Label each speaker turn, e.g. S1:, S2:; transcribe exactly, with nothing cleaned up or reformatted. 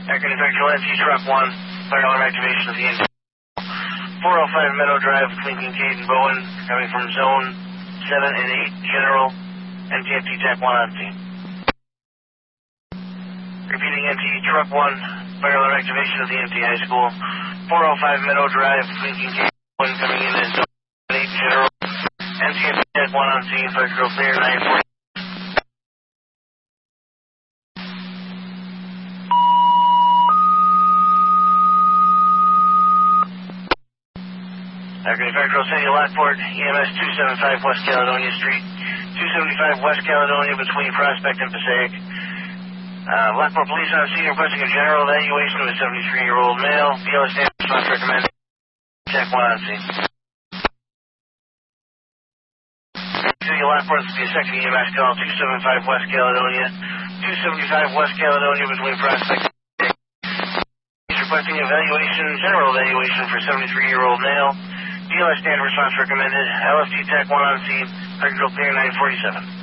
S1: Acting Vector L F T Truck one, fire alarm activation of the engine. four oh five Meadow Drive between Kincaid and Bowen, coming from Zone seven and eight, General, M T F T Tech one on scene. Repeating M T Truck one, fire alarm activation of the M T High School. four oh five Meadow Drive between Kincaid and Bowen, coming in as Zone seven and eight, General, M T F T Tech one on scene, fire control clear, nine forty. Acting Fire Control City of Lockport, E M S two seventy-five West Caledonia Street, two seventy-five West Caledonia between Prospect and Passaic. Uh, Lockport Police on scene requesting a general evaluation of a seventy-three-year-old male. B L S standard response recommended. Check one on scene. City of Lockport, this will be a second E M S call, two seventy-five West Caledonia, two seventy-five West Caledonia between Prospect and Passaic. He's requesting evaluation, general evaluation for seventy-three-year-old male. B L S standard response recommended. L F T Tech one on scene. Fire control clear nine forty-seven.